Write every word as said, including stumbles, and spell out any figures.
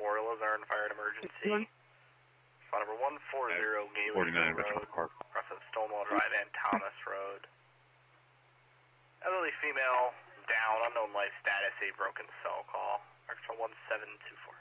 four, Luzerne Fire and Emergency. Spot number one forty Gateway forty-nine Road, Park. crossing Stonewall Drive and Thomas Road. Elderly female down, unknown life status, a broken cell call. Extra one seven two four.